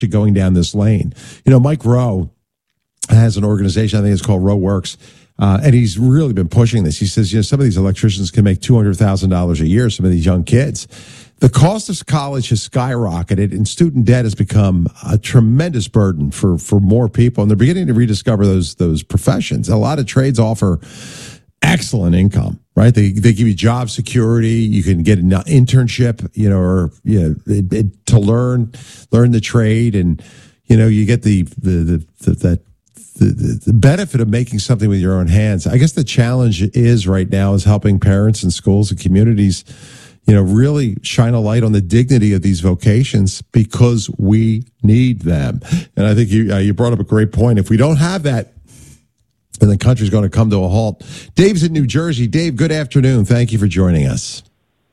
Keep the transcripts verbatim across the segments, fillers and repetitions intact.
going down this lane. You know, Mike Rowe has an organization, I think it's called Rowe Works, uh, and he's really been pushing this. He says, you know, some of these electricians can make two hundred thousand dollars a year, some of these young kids. The cost of college has skyrocketed, and student debt has become a tremendous burden for, for more people, and they're beginning to rediscover those those professions. A lot of trades offer excellent income, right? They they give you job security. You can get an internship, you know, or you know, it, it, to learn learn the trade, and you know, you get the the the, the that. The, the benefit of making something with your own hands. I guess the challenge is right now is helping parents and schools and communities, you know, really shine a light on the dignity of these vocations because we need them. And I think you uh, you brought up a great point. If we don't have that, then the country's going to come to a halt. Dave's in New Jersey. Dave, good afternoon. Thank you for joining us.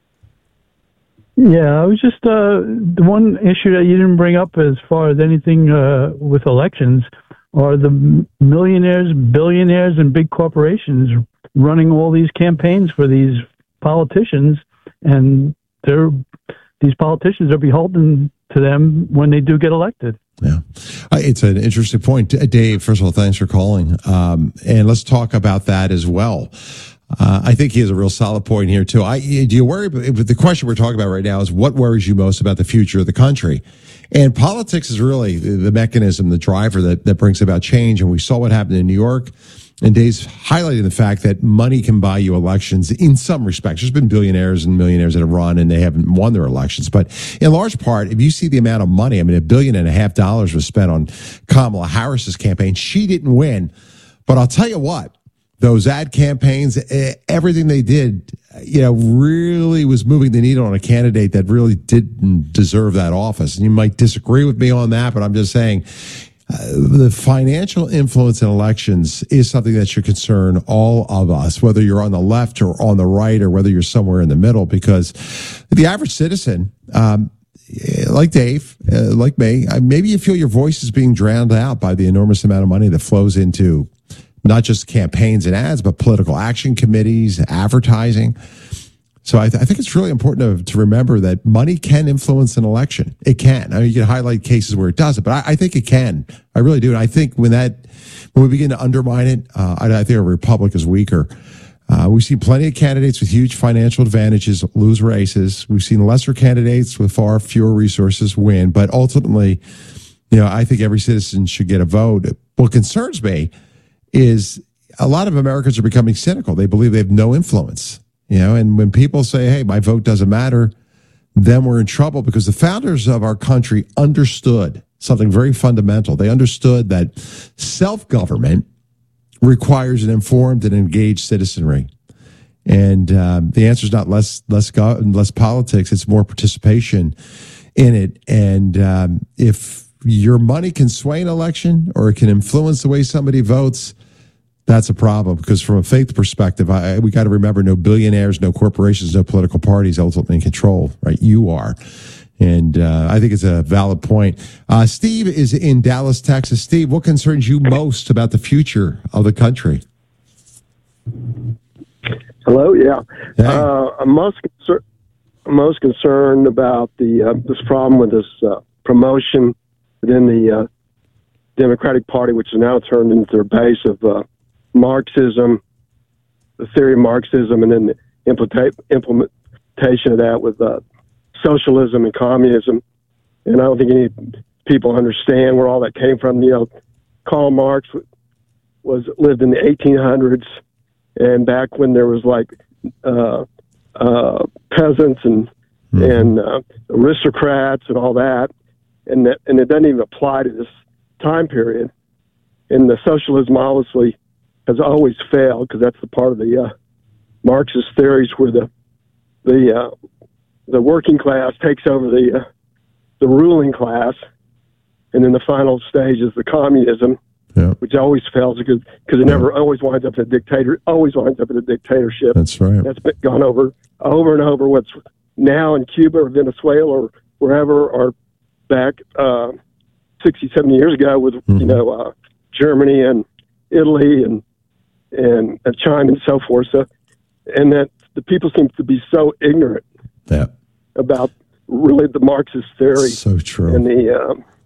Yeah, I was just uh, the one issue that you didn't bring up as far as anything uh, with elections are the millionaires, billionaires, and big corporations running all these campaigns for these politicians, and they're these politicians are beholden to them when they do get elected. Yeah, it's an interesting point. Dave, first of all, thanks for calling. Um, and let's talk about that as well. Uh, I think he has a real solid point here, too. I, do you worry? But the question we're talking about right now is what worries you most about the future of the country? And politics is really the mechanism, the driver that, that brings about change. And we saw what happened in New York. And Dave's highlighting the fact that money can buy you elections in some respects. There's been billionaires and millionaires that have run and they haven't won their elections. But in large part, if you see the amount of money, I mean, a billion and a half dollars was spent on Kamala Harris's campaign. She didn't win. But I'll tell you what, those ad campaigns, everything they did, you know, really was moving the needle on a candidate that really didn't deserve that office. And you might disagree with me on that, but I'm just saying uh, the financial influence in elections is something that should concern all of us, whether you're on the left or on the right or whether you're somewhere in the middle, because the average citizen, um, like Dave, uh, like me, uh, maybe you feel your voice is being drowned out by the enormous amount of money that flows into not just campaigns and ads, but political action committees, advertising. So I, th- I think it's really important to, to remember that money can influence an election. It can. I mean, you can highlight cases where it doesn't, but I, I think it can. I really do. And I think when that, when we begin to undermine it, uh, I, I think a republic is weaker. Uh, we've seen plenty of candidates with huge financial advantages lose races. We've seen lesser candidates with far fewer resources win. But ultimately, you know, I think every citizen should get a vote. What concerns me is a lot of Americans are becoming cynical. They believe they have no influence, you know, and when people say, hey, my vote doesn't matter, then we're in trouble, because the founders of our country understood something very fundamental. They understood that self-government requires an informed and engaged citizenry. And um, the answer is not less, less, go- less politics. It's more participation in it. And um, if your money can sway an election or it can influence the way somebody votes, that's a problem, because from a faith perspective, I, we got to remember no billionaires, no corporations, no political parties ultimately in control, right? You are. And uh, I think it's a valid point. Uh, Steve is in Dallas, Texas. Steve, what concerns you most about the future of the country? Hello, yeah. Hey. Uh, I'm most, concer- I'm most concerned about the uh, this problem with this uh, promotion within the uh, Democratic Party, which is now turned into their base of uh, Marxism, the theory of Marxism, and then the implementa- implementation of that with uh, socialism and communism. And I don't think any people understand where all that came from. You know, Karl Marx was lived in the eighteen hundreds, and back when there was like uh, uh, peasants and mm-hmm. and uh, aristocrats and all that, and that, and it doesn't even apply to this time period. And the socialism obviously has always failed, because that's the part of the uh, Marxist theories where the the uh, the working class takes over the uh, the ruling class, and then the final stage is the communism, yeah. which always fails because because it yeah. never always winds up in a dictator always winds up in a dictatorship. That's right. That's been gone over over and over. What's now in Cuba or Venezuela or wherever, or back uh, sixty, seventy years ago with mm-hmm. you know uh, Germany and Italy and and, and China and so forth. So, and that the people seem to be so ignorant yeah. about really the Marxist theory. So true. And the um,